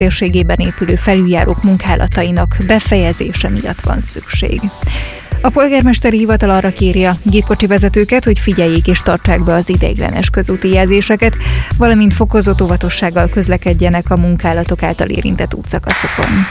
térségében épülő felüljárók munkálatainak befejezése miatt van szükség. A polgármesteri hivatal arra kéri a gépkocsi vezetőket, hogy figyeljék és tartsák be az ideiglenes közúti jelzéseket, valamint fokozott óvatossággal közlekedjenek a munkálatok által érintett útszakaszokon.